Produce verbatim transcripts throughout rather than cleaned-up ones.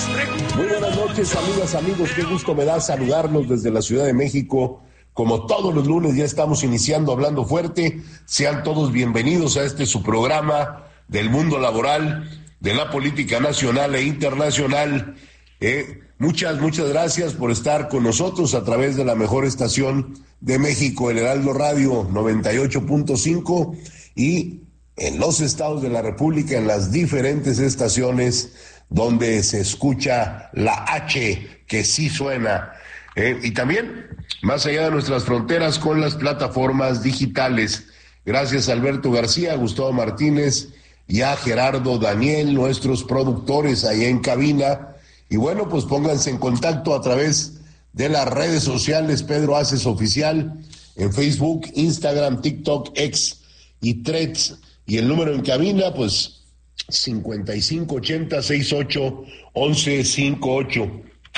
Muy buenas noches, amigas, amigos. Qué gusto me da saludarlos desde la Ciudad de México. Como todos los lunes ya estamos iniciando Hablando Fuerte. Sean todos bienvenidos a este su programa del mundo laboral, de la política nacional e internacional. Eh, muchas, muchas gracias por estar con nosotros a través de la mejor estación de México, el Heraldo Radio noventa y ocho punto cinco, y en los estados de la República, en las diferentes estaciones donde se escucha la H, que sí suena, eh, y también más allá de nuestras fronteras con las plataformas digitales. Gracias a Alberto García, a Gustavo Martínez y a Gerardo Daniel, nuestros productores allá en cabina. Y bueno, pues pónganse en contacto a través de las redes sociales. Pedro Aces Oficial en Facebook, Instagram, TikTok, X y Threads. Y el número en cabina, pues cincuenta y cinco ochenta sesenta y ocho once cincuenta y ocho.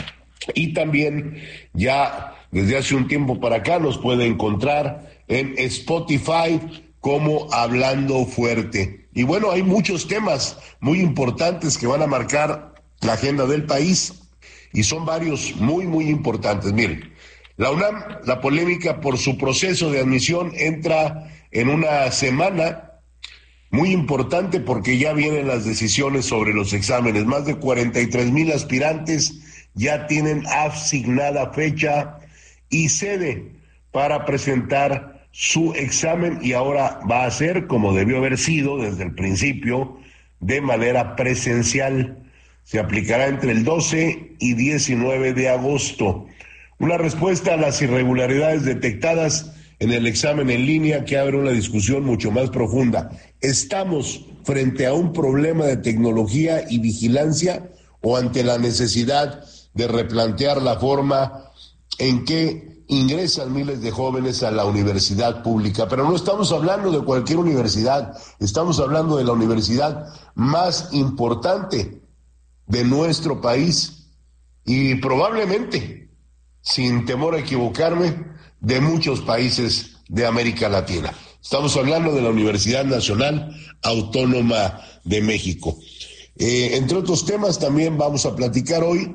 Y también ya desde hace un tiempo para acá nos puede encontrar en Spotify como Hablando Fuerte. Y bueno, hay muchos temas muy importantes que van a marcar la agenda del país, y son varios muy, muy importantes. Miren, la UNAM, la polémica por su proceso de admisión entra en una semana muy importante porque ya vienen las decisiones sobre los exámenes. Más de cuarenta y tres mil aspirantes ya tienen asignada fecha y sede para presentar su examen, y ahora va a ser, como debió haber sido desde el principio, de manera presencial. Se aplicará entre el doce y diecinueve de agosto. Una respuesta a las irregularidades detectadas en el examen en línea que abre una discusión mucho más profunda. ¿Estamos frente a un problema de tecnología y vigilancia o ante la necesidad de replantear la forma en que ingresan miles de jóvenes a la universidad pública? Pero no estamos hablando de cualquier universidad, estamos hablando de la universidad más importante de nuestro país y probablemente, sin temor a equivocarme, de muchos países de América Latina. Estamos hablando de la Universidad Nacional Autónoma de México. Eh, entre otros temas, también vamos a platicar hoy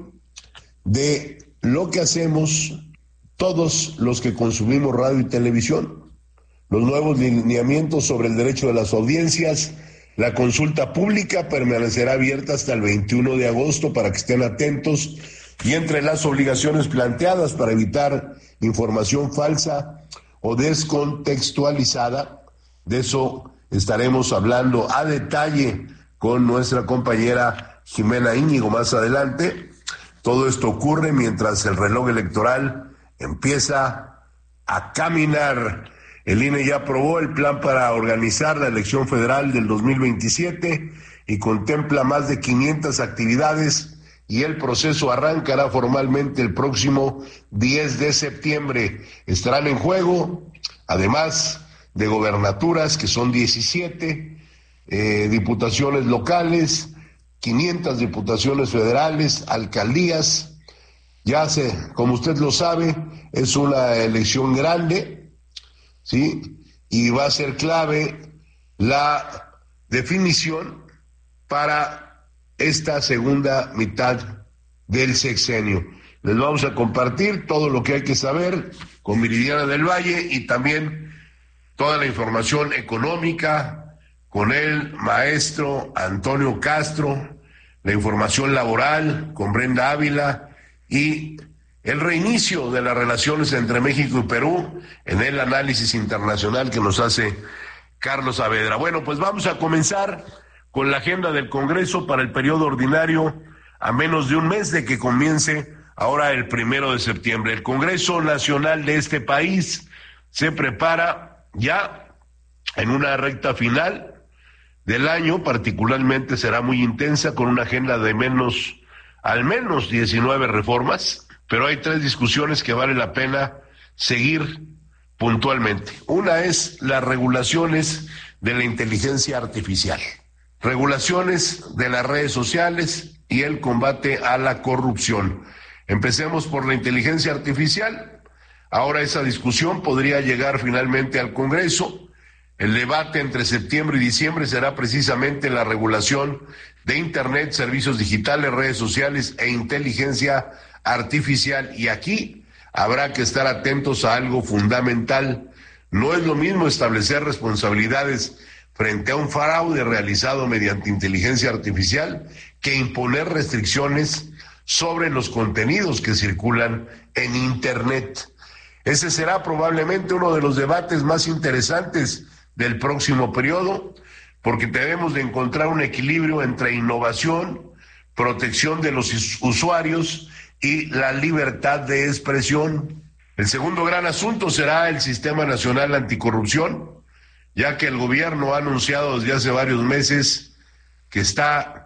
de lo que hacemos todos los que consumimos radio y televisión, los nuevos lineamientos sobre el derecho de las audiencias. La consulta pública permanecerá abierta hasta el veintiuno de agosto para que estén atentos, y entre las obligaciones planteadas para evitar información falsa o descontextualizada, de eso estaremos hablando a detalle con nuestra compañera Jimena Íñigo más adelante. Todo esto ocurre mientras el reloj electoral empieza a caminar. El I N E ya aprobó el plan para organizar la elección federal del dos mil veintisiete y contempla más de quinientas actividades, y el proceso arrancará formalmente el próximo diez de septiembre. Estarán en juego, además de gobernaturas, que son diecisiete, eh, diputaciones locales, quinientas diputaciones federales, alcaldías. Ya se, como usted lo sabe, es una elección grande, ¿sí? Y va a ser clave la definición para esta segunda mitad del sexenio. Les vamos a compartir todo lo que hay que saber con Viridiana del Valle, y también toda la información económica con el maestro Antonio Castro, la información laboral con Brenda Ávila, y el reinicio de las relaciones entre México y Perú en el análisis internacional que nos hace Carlos Saavedra. Bueno, pues vamos a comenzar con la agenda del Congreso para el periodo ordinario, a menos de un mes de que comience ahora el primero de septiembre. El Congreso Nacional de este país se prepara ya en una recta final del año. Particularmente será muy intensa, con una agenda de menos, al menos diecinueve reformas, pero hay tres discusiones que vale la pena seguir puntualmente. Una es las regulaciones de la inteligencia artificial, regulaciones de las redes sociales y el combate a la corrupción. Empecemos por la inteligencia artificial. Ahora esa discusión podría llegar finalmente al Congreso. El debate entre septiembre y diciembre será precisamente la regulación de Internet, servicios digitales, redes sociales e inteligencia artificial. Y aquí habrá que estar atentos a algo fundamental. No es lo mismo establecer responsabilidades frente a un fraude realizado mediante inteligencia artificial que imponer restricciones sobre los contenidos que circulan en Internet. Ese será probablemente uno de los debates más interesantes del próximo periodo, porque debemos de encontrar un equilibrio entre innovación, protección de los usuarios y la libertad de expresión. El segundo gran asunto será el Sistema Nacional Anticorrupción, ya que el gobierno ha anunciado desde hace varios meses que está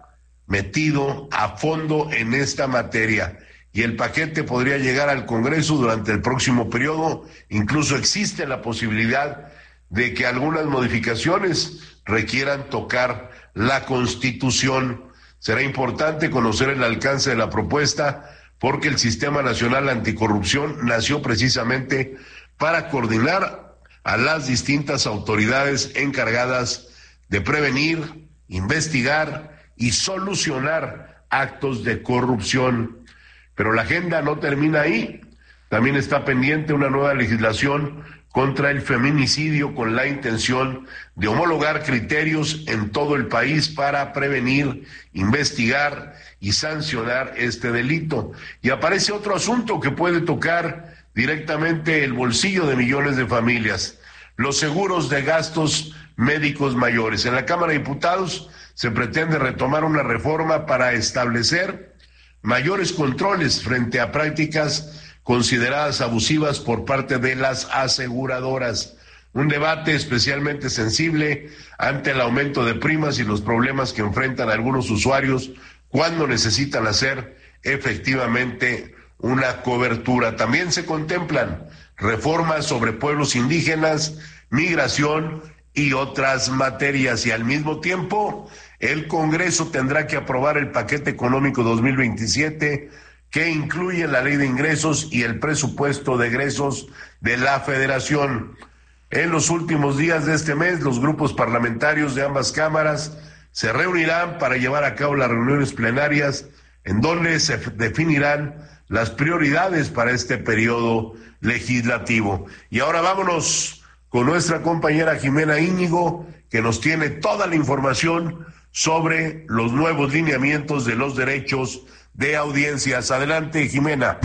metido a fondo en esta materia y el paquete podría llegar al Congreso durante el próximo periodo. Incluso existe la posibilidad de que algunas modificaciones requieran tocar la Constitución. Será importante conocer el alcance de la propuesta porque el Sistema Nacional Anticorrupción nació precisamente para coordinar a las distintas autoridades encargadas de prevenir, investigar y solucionar actos de corrupción. Pero la agenda no termina ahí. También está pendiente una nueva legislación contra el feminicidio con la intención de homologar criterios en todo el país para prevenir, investigar y sancionar este delito. Y aparece otro asunto que puede tocar directamente el bolsillo de millones de familias: los seguros de gastos médicos mayores. En la Cámara de Diputados se pretende retomar una reforma para establecer mayores controles frente a prácticas consideradas abusivas por parte de las aseguradoras. Un debate especialmente sensible ante el aumento de primas y los problemas que enfrentan algunos usuarios cuando necesitan hacer efectivamente una cobertura. También se contemplan reformas sobre pueblos indígenas, migración y otras materias, y al mismo tiempo el Congreso tendrá que aprobar el paquete económico dos mil veintisiete que incluye la ley de ingresos y el presupuesto de egresos de la Federación. En los últimos días de este mes, los grupos parlamentarios de ambas cámaras se reunirán para llevar a cabo las reuniones plenarias en donde se definirán las prioridades para este periodo legislativo. Y ahora vámonos con nuestra compañera Jimena Íñigo, que nos tiene toda la información sobre los nuevos lineamientos de los derechos de audiencias. Adelante, Jimena.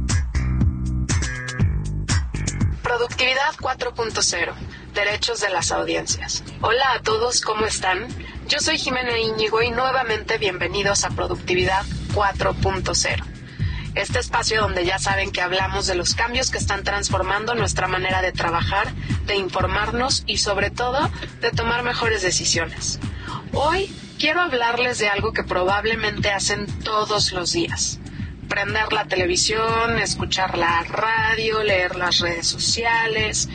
Productividad cuatro punto cero. Derechos de las audiencias. Hola a todos, ¿cómo están? Yo soy Jimena Íñigo y nuevamente bienvenidos a Productividad cuatro punto cero. Este espacio donde ya saben que hablamos de los cambios que están transformando nuestra manera de trabajar, de informarnos y sobre todo de tomar mejores decisiones. Hoy quiero hablarles de algo que probablemente hacen todos los días: prender la televisión, escuchar la radio, leer las redes sociales.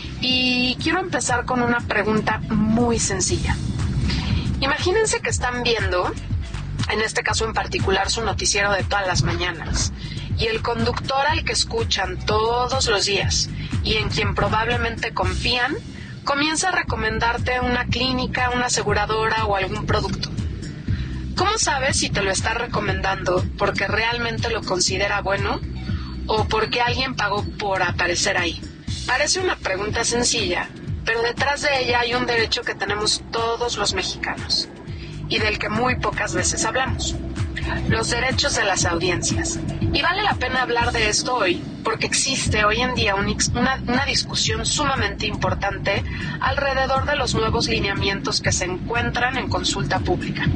Y quiero empezar con una pregunta muy sencilla. Imagínense que están viendo, en este caso en particular, su noticiero de todas las mañanas, y el conductor al que escuchan todos los días y en quien probablemente confían comienza a recomendarte una clínica, una aseguradora o algún producto. ¿Cómo sabes si te lo está recomendando porque realmente lo considera bueno o porque alguien pagó por aparecer ahí? Parece una pregunta sencilla, pero detrás de ella hay un derecho que tenemos todos los mexicanos y del que muy pocas veces hablamos: los derechos de las audiencias. Y vale la pena hablar de esto hoy, porque existe hoy en día un, una, una discusión sumamente importante alrededor de los nuevos lineamientos que se encuentran en consulta pública.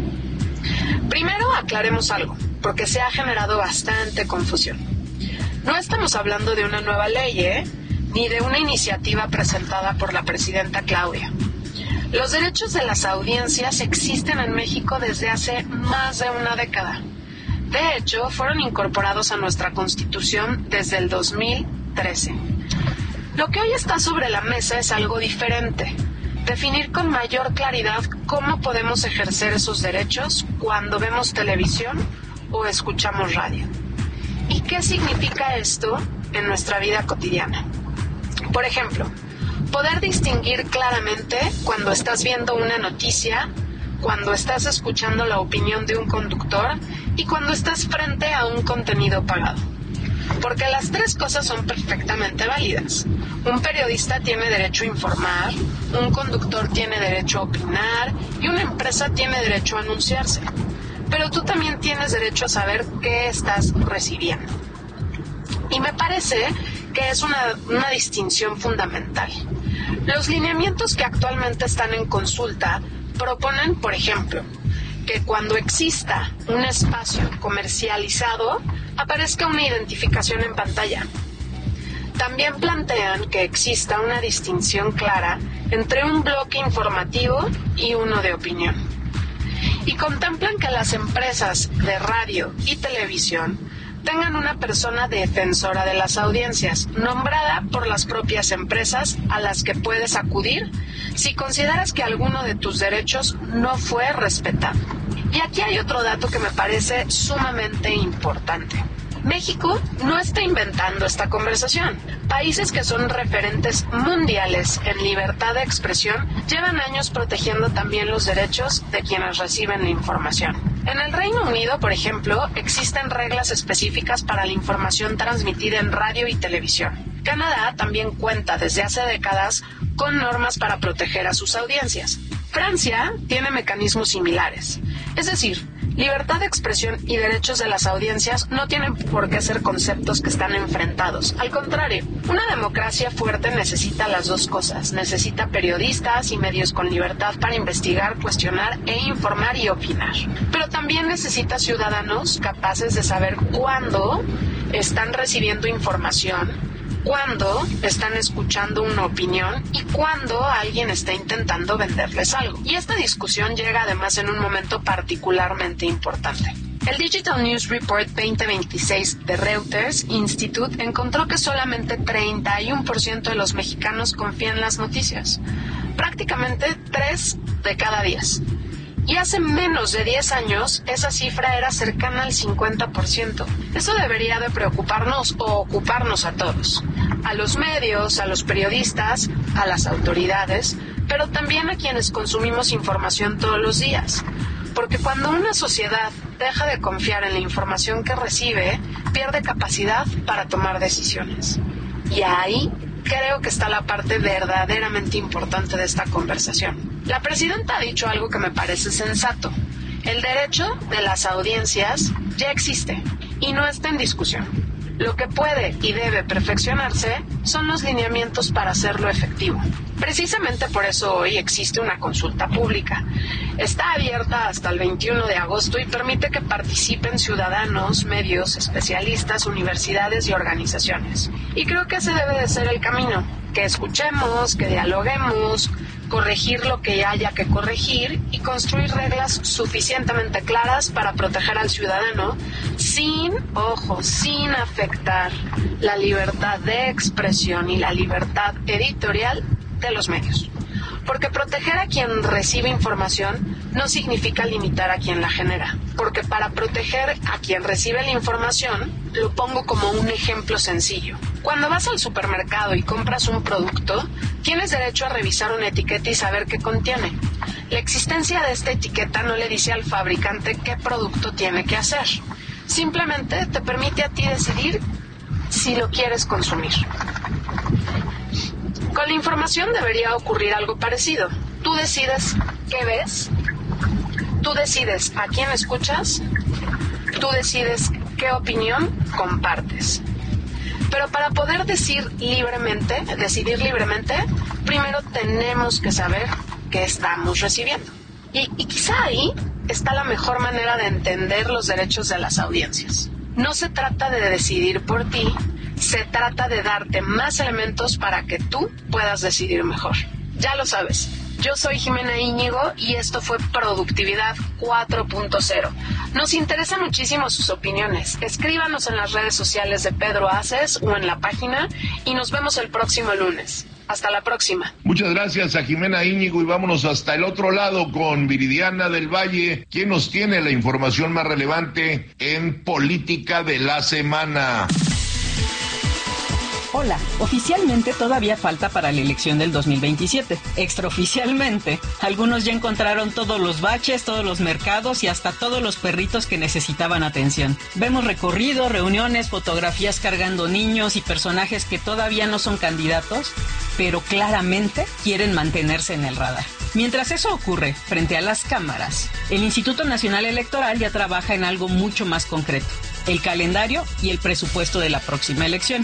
Primero aclaremos algo, porque se ha generado bastante confusión. No estamos hablando de una nueva ley, ¿eh? ni de una iniciativa presentada por la presidenta Claudia. Los derechos de las audiencias existen en México desde hace más de una década. De hecho, fueron incorporados a nuestra Constitución desde el dos mil trece. Lo que hoy está sobre la mesa es algo diferente: definir con mayor claridad cómo podemos ejercer esos derechos cuando vemos televisión o escuchamos radio. ¿Y qué significa esto en nuestra vida cotidiana? Por ejemplo, poder distinguir claramente cuando estás viendo una noticia cuando estás escuchando la opinión de un conductor y cuando estás frente a un contenido pagado. Porque las tres cosas son perfectamente válidas. Un periodista tiene derecho a informar, un conductor tiene derecho a opinar y una empresa tiene derecho a anunciarse. Pero tú también tienes derecho a saber qué estás recibiendo. Y me parece que es una, una distinción fundamental. Los lineamientos que actualmente están en consulta proponen, por ejemplo, que cuando exista un espacio comercializado, aparezca una identificación en pantalla. También plantean que exista una distinción clara entre un bloque informativo y uno de opinión. Y contemplan que las empresas de radio y televisión tengan una persona defensora de las audiencias, nombrada por las propias empresas a las que puedes acudir si consideras que alguno de tus derechos no fue respetado. Y aquí hay otro dato que me parece sumamente importante. México no está inventando esta conversación. Países que son referentes mundiales en libertad de expresión llevan años protegiendo también los derechos de quienes reciben la información. En el Reino Unido, por ejemplo, existen reglas específicas para la información transmitida en radio y televisión. Canadá también cuenta desde hace décadas con normas para proteger a sus audiencias. Francia tiene mecanismos similares. Es decir, libertad de expresión y derechos de las audiencias no tienen por qué ser conceptos que están enfrentados. Al contrario, una democracia fuerte necesita las dos cosas. Necesita periodistas y medios con libertad para investigar, cuestionar e informar y opinar. Pero también necesita ciudadanos capaces de saber cuándo están recibiendo información, cuándo están escuchando una opinión y cuándo alguien está intentando venderles algo. Y esta discusión llega además en un momento particularmente importante. El Digital News Report veinte veintiséis de Reuters Institute encontró que solamente treinta y uno por ciento de los mexicanos confían en las noticias. Prácticamente tres de cada diez. Y hace menos de diez años, esa cifra era cercana al cincuenta por ciento. Eso debería de preocuparnos o ocuparnos a todos. A los medios, a los periodistas, a las autoridades, pero también a quienes consumimos información todos los días. Porque cuando una sociedad deja de confiar en la información que recibe, pierde capacidad para tomar decisiones. Y ahí creo que está la parte verdaderamente importante de esta conversación. La presidenta ha dicho algo que me parece sensato. El derecho de las audiencias ya existe y no está en discusión. Lo que puede y debe perfeccionarse son los lineamientos para hacerlo efectivo. Precisamente por eso hoy existe una consulta pública. Está abierta hasta el veintiuno de agosto y permite que participen ciudadanos, medios, especialistas, universidades y organizaciones. Y creo que ese debe de ser el camino, que escuchemos, que dialoguemos, corregir lo que haya que corregir y construir reglas suficientemente claras para proteger al ciudadano sin, ojo, sin afectar la libertad de expresión y la libertad editorial de los medios. Porque proteger a quien recibe información no significa limitar a quien la genera. Porque para proteger a quien recibe la información, lo pongo como un ejemplo sencillo. Cuando vas al supermercado y compras un producto, tienes derecho a revisar una etiqueta y saber qué contiene. La existencia de esta etiqueta no le dice al fabricante qué producto tiene que hacer. Simplemente te permite a ti decidir si lo quieres consumir. Con la información debería ocurrir algo parecido. Tú decides qué ves, tú decides a quién escuchas, tú decides qué opinión compartes. Pero para poder decir libremente, decidir libremente, primero tenemos que saber qué estamos recibiendo. Y, y quizá ahí está la mejor manera de entender los derechos de las audiencias. No se trata de decidir por ti, se trata de darte más elementos para que tú puedas decidir mejor. Ya lo sabes, yo soy Jimena Íñigo y esto fue Productividad cuatro punto cero. Nos interesan muchísimo sus opiniones. Escríbanos en las redes sociales de Pedro Aces o en la página y nos vemos el próximo lunes. Hasta la próxima. Muchas gracias a Jimena Íñigo y vámonos hasta el otro lado con Viridiana del Valle, quien nos tiene la información más relevante en política de la semana. Hola, oficialmente todavía falta para la elección del dos mil veintisiete. Extraoficialmente, algunos ya encontraron todos los baches, todos los mercados y hasta todos los perritos que necesitaban atención. Vemos recorridos, reuniones, fotografías cargando niños y personajes que todavía no son candidatos, pero claramente quieren mantenerse en el radar. Mientras eso ocurre frente a las cámaras, el Instituto Nacional Electoral ya trabaja en algo mucho más concreto: el calendario y el presupuesto de la próxima elección.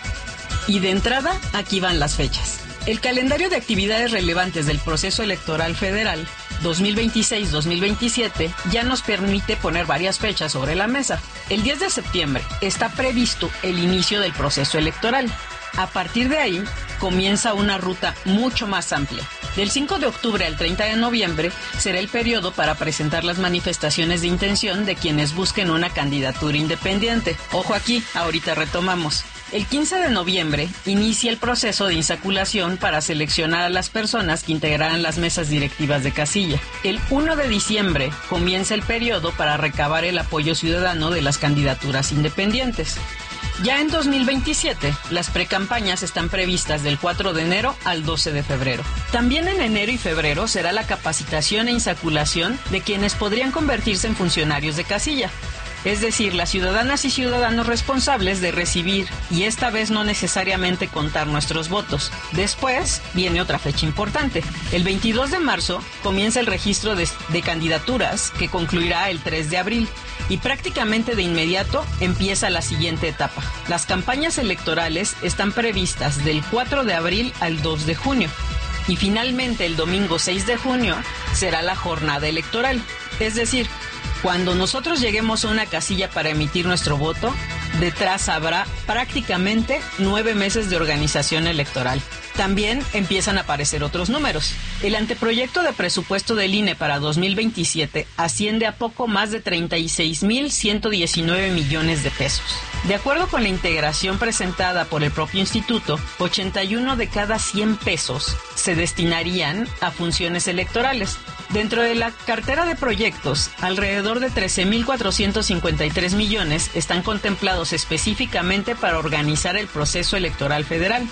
Y de entrada, aquí van las fechas. El calendario de actividades relevantes del proceso electoral federal dos mil veintiséis dos mil veintisiete ya nos permite poner varias fechas sobre la mesa. El diez de septiembre está previsto el inicio del proceso electoral. A partir de ahí, comienza una ruta mucho más amplia. Del cinco de octubre al treinta de noviembre será el periodo para presentar las manifestaciones de intención de quienes busquen una candidatura independiente. Ojo aquí, ahorita retomamos. El quince de noviembre inicia el proceso de insaculación para seleccionar a las personas que integrarán las mesas directivas de casilla. El uno de diciembre comienza el periodo para recabar el apoyo ciudadano de las candidaturas independientes. Ya en dos mil veintisiete, las precampañas están previstas del cuatro de enero al doce de febrero. También en enero y febrero será la capacitación e insaculación de quienes podrían convertirse en funcionarios de casilla. Es decir, las ciudadanas y ciudadanos responsables de recibir, y esta vez no necesariamente contar nuestros votos. Después viene otra fecha importante. El veintidós de marzo comienza el registro de, de candidaturas, que concluirá el tres de abril. Y prácticamente de inmediato empieza la siguiente etapa. Las campañas electorales están previstas del cuatro de abril al dos de junio. Y finalmente el domingo seis de junio será la jornada electoral. Es decir, cuando nosotros lleguemos a una casilla para emitir nuestro voto, detrás habrá prácticamente nueve meses de organización electoral. También empiezan a aparecer otros números. El anteproyecto de presupuesto del I N E para dos mil veintisiete asciende a poco más de treinta y seis mil ciento diecinueve millones de pesos. De acuerdo con la integración presentada por el propio instituto, ochenta y uno de cada cien pesos se destinarían a funciones electorales. Dentro de la cartera de proyectos, alrededor de trece mil cuatrocientos cincuenta y tres millones están contemplados específicamente para organizar el proceso electoral federal.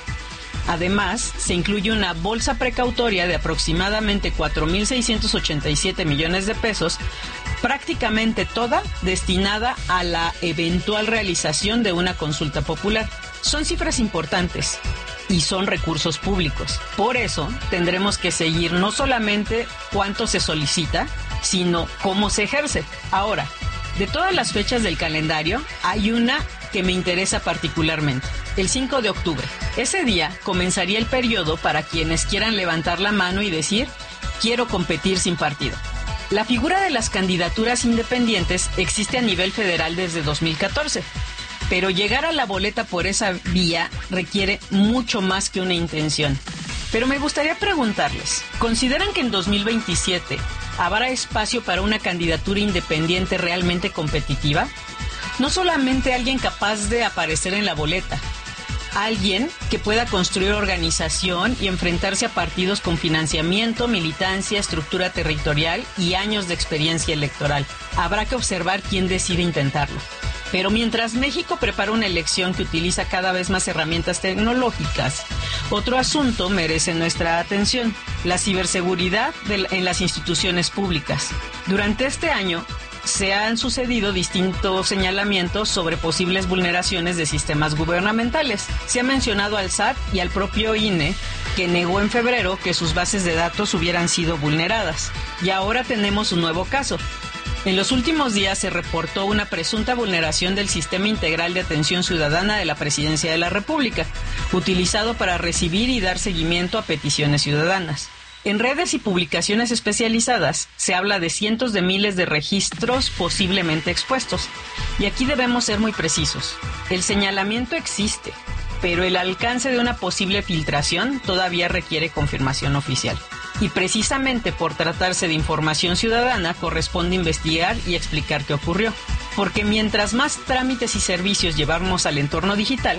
Además, se incluye una bolsa precautoria de aproximadamente cuatro mil seiscientos ochenta y siete millones de pesos, prácticamente toda destinada a la eventual realización de una consulta popular. Son cifras importantes y son recursos públicos. Por eso, tendremos que seguir no solamente cuánto se solicita, sino cómo se ejerce. Ahora, de todas las fechas del calendario, hay una que me interesa particularmente: el cinco de octubre. Ese día comenzaría el periodo para quienes quieran levantar la mano y decir: quiero competir sin partido. La figura de las candidaturas independientes existe a nivel federal desde dos mil catorce, pero llegar a la boleta por esa vía requiere mucho más que una intención. Pero me gustaría preguntarles, ¿consideran que en dos mil veintisiete habrá espacio para una candidatura independiente realmente competitiva? No solamente alguien capaz de aparecer en la boleta, alguien que pueda construir organización y enfrentarse a partidos con financiamiento, militancia, estructura territorial y años de experiencia electoral. Habrá que observar quién decide intentarlo. Pero mientras México prepara una elección que utiliza cada vez más herramientas tecnológicas, otro asunto merece nuestra atención: la ciberseguridad de, en las instituciones públicas. Durante este año se han sucedido distintos señalamientos sobre posibles vulneraciones de sistemas gubernamentales. Se ha mencionado al S A T y al propio I N E, que negó en febrero que sus bases de datos hubieran sido vulneradas. Y ahora tenemos un nuevo caso. En los últimos días se reportó una presunta vulneración del Sistema Integral de Atención Ciudadana de la Presidencia de la República, utilizado para recibir y dar seguimiento a peticiones ciudadanas. En redes y publicaciones especializadas se habla de cientos de miles de registros posiblemente expuestos. Y aquí debemos ser muy precisos. El señalamiento existe, pero el alcance de una posible filtración todavía requiere confirmación oficial. Y precisamente por tratarse de información ciudadana, corresponde investigar y explicar qué ocurrió. Porque mientras más trámites y servicios llevamos al entorno digital,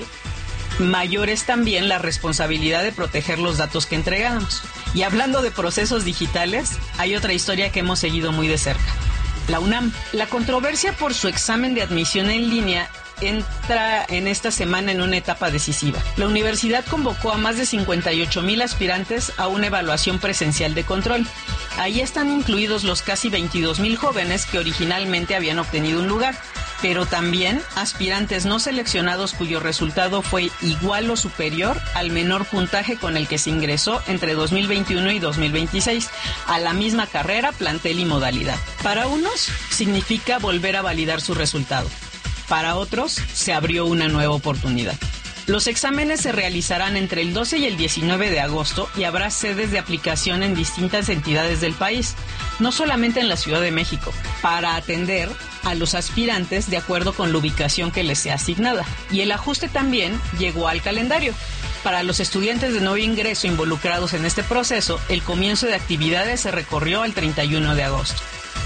mayor es también la responsabilidad de proteger los datos que entregamos. Y hablando de procesos digitales, hay otra historia que hemos seguido muy de cerca: la UNAM. La controversia por su examen de admisión en línea entra en esta semana en una etapa decisiva. La universidad convocó a más de cincuenta y ocho mil aspirantes a una evaluación presencial de control. Ahí están incluidos los casi veintidós mil jóvenes que originalmente habían obtenido un lugar, pero también aspirantes no seleccionados cuyo resultado fue igual o superior al menor puntaje con el que se ingresó entre dos mil veintiuno y dos mil veintiséis a la misma carrera, plantel y modalidad. Para unos significa volver a validar su resultado. Para otros, se abrió una nueva oportunidad. Los exámenes se realizarán entre el doce y el diecinueve de agosto y habrá sedes de aplicación en distintas entidades del país, no solamente en la Ciudad de México, para atender a los aspirantes de acuerdo con la ubicación que les sea asignada. Y el ajuste también llegó al calendario. Para los estudiantes de nuevo ingreso involucrados en este proceso, el comienzo de actividades se recorrió al treinta y uno de agosto.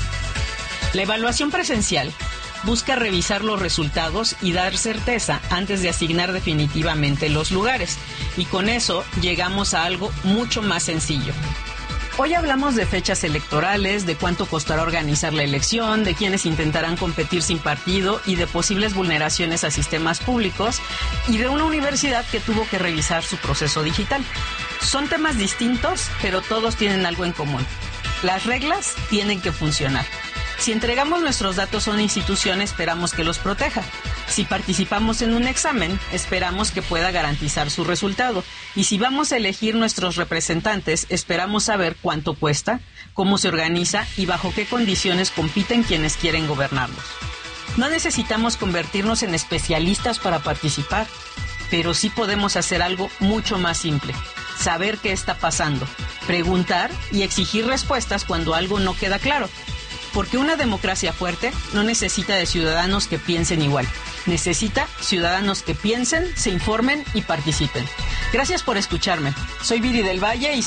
La evaluación presencial busca revisar los resultados y dar certeza antes de asignar definitivamente los lugares. Y con eso llegamos a algo mucho más sencillo. Hoy hablamos de fechas electorales, de cuánto costará organizar la elección, de quiénes intentarán competir sin partido y de posibles vulneraciones a sistemas públicos y de una universidad que tuvo que revisar su proceso digital. Son temas distintos, pero todos tienen algo en común. Las reglas tienen que funcionar. Si entregamos nuestros datos a una institución, esperamos que los proteja. Si participamos en un examen, esperamos que pueda garantizar su resultado. Y si vamos a elegir nuestros representantes, esperamos saber cuánto cuesta, cómo se organiza y bajo qué condiciones compiten quienes quieren gobernarnos. No necesitamos convertirnos en especialistas para participar, pero sí podemos hacer algo mucho más simple: saber qué está pasando, preguntar y exigir respuestas cuando algo no queda claro. Porque una democracia fuerte no necesita de ciudadanos que piensen igual. Necesita ciudadanos que piensen, se informen y participen. Gracias por escucharme. Soy Viri del Valle y